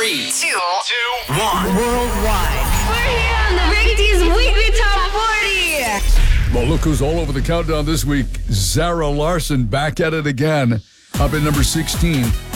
3, 2, 1. Worldwide. We're here on the Rick D's Weekly Top 40. Well, look who's all over the countdown this week. Zara Larsson back at it again. Up at number 16.